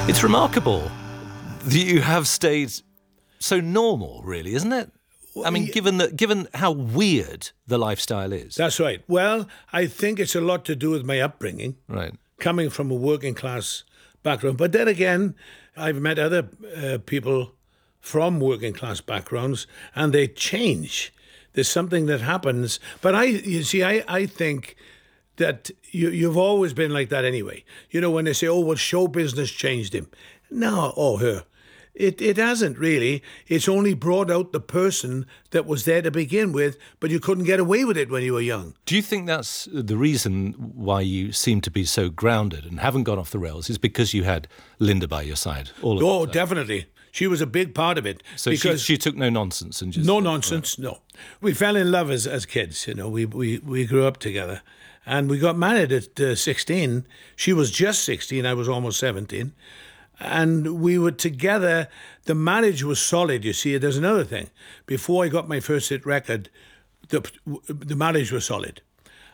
It's remarkable that you have stayed so normal, really, isn't it? I mean, given how weird the lifestyle is. That's right. Well, I think it's a lot to do with my upbringing. Right. Coming from a working class background. But then again, I've met other people from working class backgrounds, and they change. There's something that happens. But I think that you've always been like that anyway. You know, when they say, oh, well, show business changed him. No, or her. It hasn't really. It's only brought out the person that was there to begin with, but you couldn't get away with it when you were young. Do you think that's the reason why you seem to be so grounded and haven't gone off the rails is because you had Linda by your side? Oh, definitely. She was a big part of it. So because she took no nonsense and just... No nonsense, no. We fell in love as kids, you know. We grew up together. And we got married at 16. She was just 16. I was almost 17. And we were together. The marriage was solid, you see. There's another thing. Before I got my first hit record, the marriage was solid.